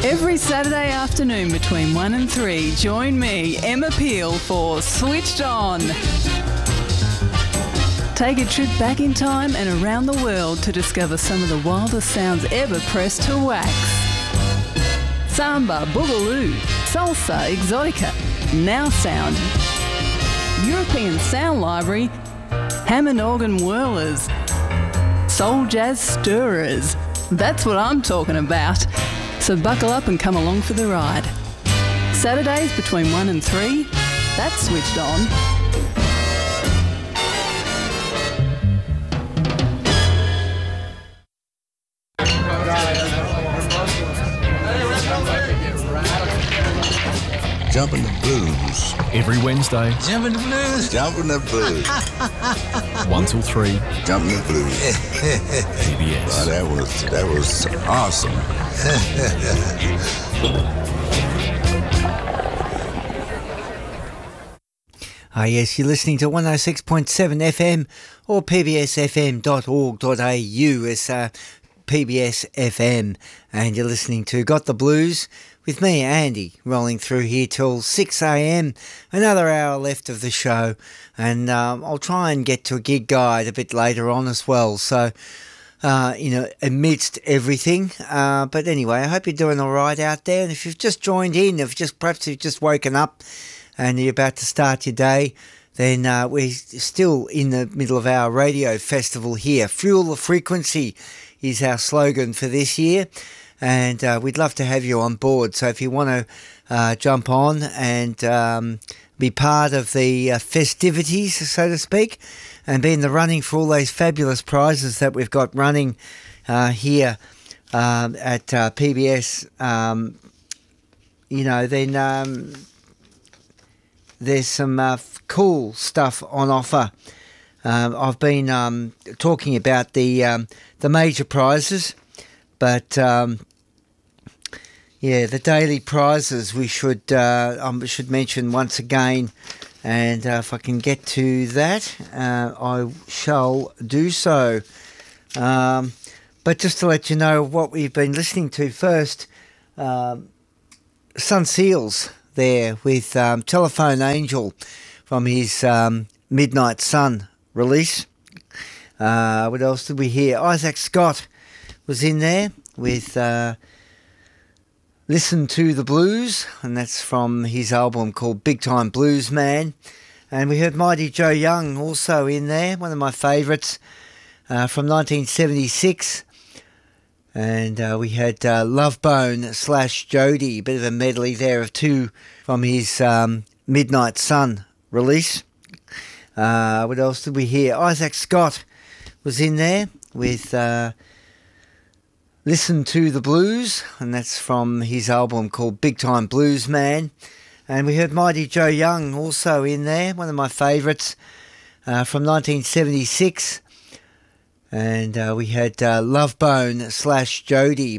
Every Saturday afternoon between 1 and 3, join me, Emma Peel, for Switched On. Take a trip back in time and around the world to discover some of the wildest sounds ever pressed to wax. Samba, boogaloo, salsa, exotica, now sound, European sound library, Hammond organ whirlers, soul jazz stirrers. That's what I'm talking about. So buckle up and come along for the ride. Saturdays between 1 and 3, that's Switched On. Jumping the Blues. Every Wednesday. Jumping the Blues. Jumping the Blues. 1 till 3. Jumping the Blues. PBS. Wow, that was awesome. Yes, you're listening to 106.7 FM or pbsfm.org.au. It's PBS FM, and you're listening to Got the Blues with me, Andy, rolling through here till 6 a.m. Another hour left of the show, and I'll try and get to a gig guide a bit later on as well. So, amidst everything. But anyway, I hope you're doing all right out there. And if you've just joined in, perhaps you've just woken up and you're about to start your day, then we're still in the middle of our radio festival here. Fuel the Frequency is our slogan for this year. And we'd love to have you on board. So if you want to jump on and be part of the festivities, so to speak, and be in the running for all those fabulous prizes that we've got running here at PBS, then there's some cool stuff on offer. I've been talking about the major prizes. But, the daily prizes we should mention once again, and if I can get to that, I shall do so. But just to let you know what we've been listening to first, Sun Seals there with Telephone Angel from his Midnight Sun release. What else did we hear? Isaac Scott was in there with Listen to the Blues, and that's from his album called Big Time Blues Man. And we heard Mighty Joe Young also in there, one of my favourites, from 1976. And we had Love Bone / Jody, a bit of a medley there of two from his Midnight Sun release. What else did we hear? Isaac Scott was in there with Listen to the Blues, and that's from his album called Big Time Blues Man. And we heard Mighty Joe Young also in there, one of my favourites, from 1976. And we had Love Bone / Jody.